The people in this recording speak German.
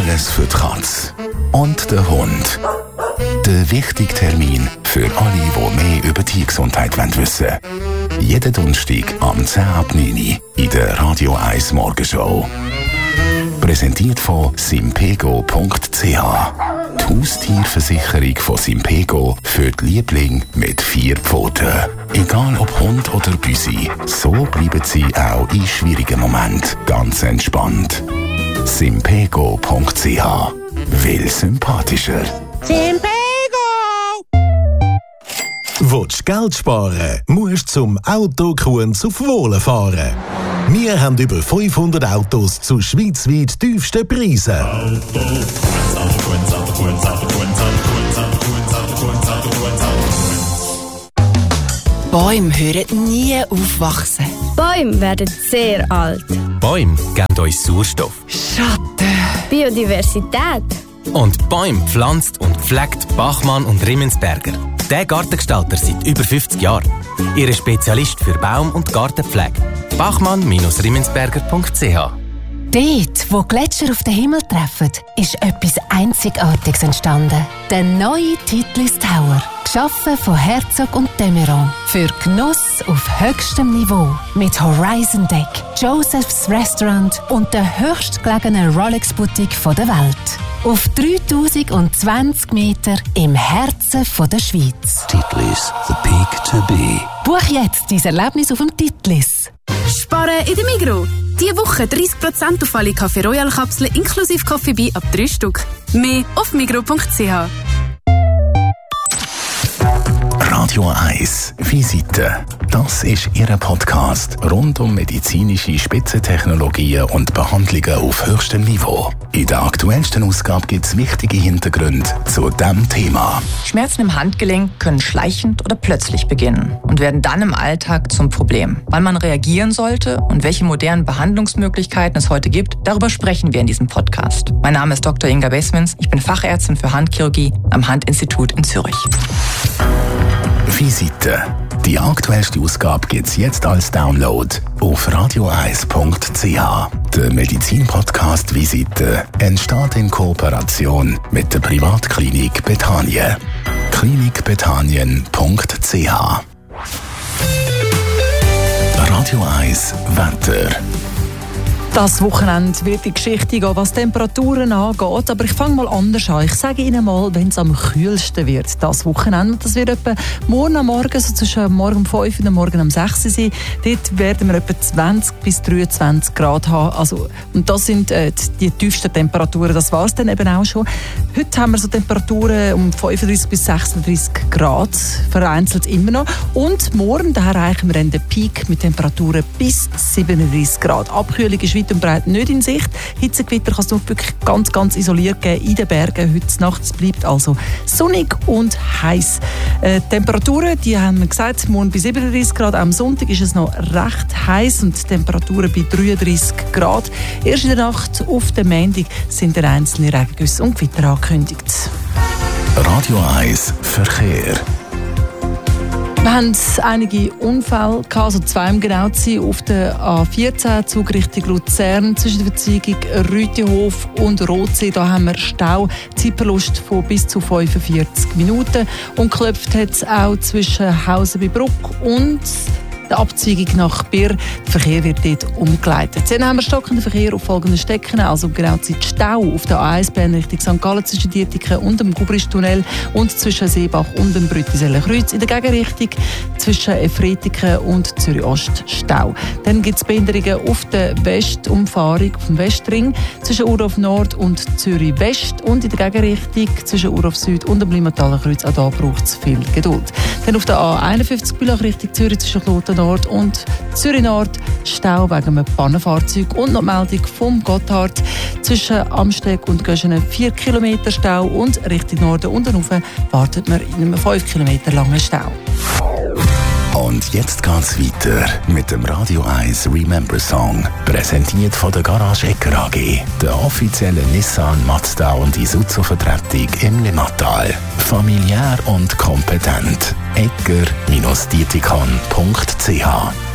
Alles für die Katze und den Hund. Der wichtige Termin für alle, die mehr über Tiergesundheit wissen wollen. Jeden Donnerstag am 10 ab 9 Uhr in der Radio 1 Morgenshow. Präsentiert von simpego.ch. Die Haustierversicherung von Simpego für die Lieblinge mit 4 Pfoten. Egal ob Hund oder Büsi, so bleiben sie auch in schwierigen Momenten ganz entspannt. Simpego.ch. Will sympathischer. Simpego! Willst du Geld sparen, musst zum Autokunz auf Wohlen fahren. Wir haben über 500 Autos zu schweizweit tiefsten Preisen. Bäume hören nie aufwachsen. Bäume werden sehr alt. Bäume geben uns Sauerstoff. Schatten. Biodiversität. Und Bäume pflanzt und pflegt Bachmann und Rimmensberger. Der Gartengestalter seit über 50 Jahren. Ihr Spezialist für Baum- und Gartenpflege. Bachmann-Rimmensberger.ch. Dort, wo Gletscher auf den Himmel treffen, ist etwas Einzigartiges entstanden. Der neue Titlis Tower. Geschaffen von Herzog und de Meuron. Für Genuss auf höchstem Niveau. Mit Horizon Deck, Joseph's Restaurant und der höchstgelegenen Rolex-Boutique der Welt. Auf 3020 Meter im Herzen der Schweiz. Titlis, the peak to be. Buch jetzt dein Erlebnis auf dem Titlis. Sparen in der Migros. Diese Woche 30% auf alle Café Royal Kapseln inklusive Coffee ab 3 Stück. Mehr auf migros.ch. Radio 1 Visite. Das ist Ihr Podcast rund um medizinische Spitzentechnologien und Behandlungen auf höchstem Niveau. In der aktuellsten Ausgabe gibt es wichtige Hintergründe zu diesem Thema. Schmerzen im Handgelenk können schleichend oder plötzlich beginnen und werden dann im Alltag zum Problem. Wann man reagieren sollte und welche modernen Behandlungsmöglichkeiten es heute gibt, darüber sprechen wir in diesem Podcast. Mein Name ist Dr. Inga Besmins, ich bin Fachärztin für Handchirurgie am Handinstitut in Zürich. Visite. Die aktuellste Ausgabe gibt es jetzt als Download auf radio1.ch. Der Medizin-Podcast Visite entsteht in Kooperation mit der Privatklinik Bethanien. klinikbethanien.ch. Radio 1 Wetter. Das Wochenende wird die Geschichte gehen, was Temperaturen angeht. Aber ich fange mal anders an. Ich sage Ihnen mal, wenn es am kühlsten wird, das Wochenende. Das wird etwa morgen am Morgen, so zwischen morgen um 5 und morgen um 6 sein. Dort werden wir etwa 20 bis 23 Grad haben. Also, und das sind die tiefsten Temperaturen. Das war es dann eben auch schon. Heute haben wir so Temperaturen um 35 bis 36 Grad. Vereinzelt immer noch. Und morgen, da erreichen wir dann den Peak mit Temperaturen bis 37 Grad. Abkühlung ist weit und breit nicht in Sicht. Hitzegewitter kann es nur wirklich ganz, ganz isoliert geben in den Bergen. Heute Nacht bleibt also sonnig und heiß. Temperaturen, die haben wir gesagt, morgen bei 37 Grad. Am Sonntag ist es noch recht heiß und Temperaturen bei 33 Grad. Erst in der Nacht auf dem Montag sind dann einzelne Regengüsse und Gewitter angekündigt. Radio 1 Verkehr. Wir haben einige Unfälle gehabt, also 2 im genau zu sein, auf der A14 Zug Richtung Luzern zwischen der Verzweigung Rütihof und Rotsee. Da haben wir Stau, Zeitverlust von bis zu 45 Minuten. Und geklopft hat es auch zwischen Hausen bei Bruck und der Abzweigung nach Birr. Der Verkehr wird dort umgeleitet. Dann haben wir stockenden Verkehr auf folgenden Strecken, also genau Zeit Stau auf der A1-Bahn Richtung St. Gallen zwischen Dietiken und dem Gubristunnel und zwischen Seebach und dem Brüttiseller-Kreuz. In der Gegenrichtung zwischen Efretiken und Zürich-Ost Stau. Dann gibt es Behinderungen auf der Westumfahrung, auf dem Westring zwischen Urdorf Nord und Zürich-West und in der Gegenrichtung zwischen Urdorf Süd und dem Limmatalenkreuz. Auch da braucht es viel Geduld. Dann auf der A51 Bülach Richtung Zürich zwischen Kloten Nord und Zürich Nord Stau wegen einem Pannenfahrzeug und noch die Meldung vom Gotthard zwischen Amsteg und Göschenen 4 Kilometer Stau und Richtung Norden und rauf wartet man in einem 5 Kilometer langen Stau. Und jetzt geht's weiter mit dem Radio 1 Remember Song, präsentiert von der Garage Ecker AG, der offiziellen Nissan, Mazda und Isuzu-Vertretung im Limmattal. Familiär und kompetent. Ecker-dietikon.ch